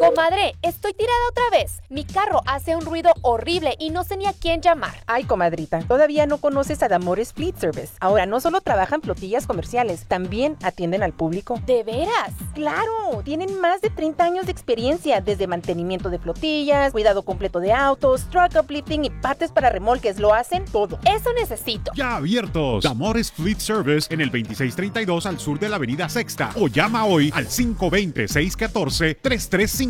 Comadre, estoy tirada otra vez. Mi carro hace un ruido horrible y no sé ni a quién llamar. Ay, comadrita, todavía no conoces a Damores Fleet Service. Ahora no solo trabajan flotillas comerciales, también atienden al público. ¿De veras? ¡Claro! Tienen más de 30 años de experiencia, desde mantenimiento de flotillas, cuidado completo de autos, truck uplifting y partes para remolques. Lo hacen todo. Eso necesito. Ya abiertos. Damores Fleet Service en el 2632 al sur de la avenida Sexta. O llama hoy al 520-614-3356.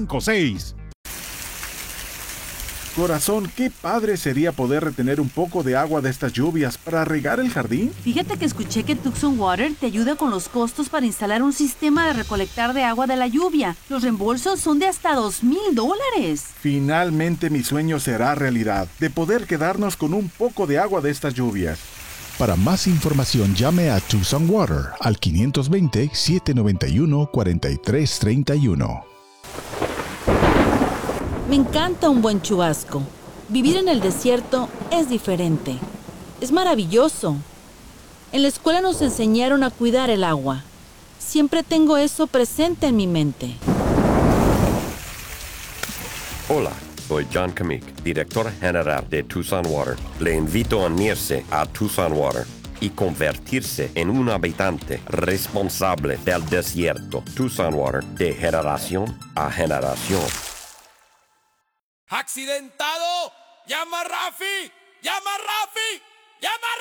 Corazón, qué padre sería poder retener un poco de agua de estas lluvias para regar el jardín. Fíjate que escuché que Tucson Water te ayuda con los costos para instalar un sistema de recolectar de agua de la lluvia. Los reembolsos son de hasta $2,000. Finalmente mi sueño será realidad, de poder quedarnos con un poco de agua de estas lluvias. Para más información llame a Tucson Water al 520-791-4331. Me encanta un buen chubasco. Vivir en el desierto es diferente. Es maravilloso. En la escuela nos enseñaron a cuidar el agua. Siempre tengo eso presente en mi mente. Hola, soy John Kamik, director general de Tucson Water. Le invito a unirse a Tucson Water y convertirse en un habitante responsable del desierto. Tucson Water, de generación a generación. ¡Accidentado! ¡Llama a Rafi! ¡Llama a Rafi! ¡Llama a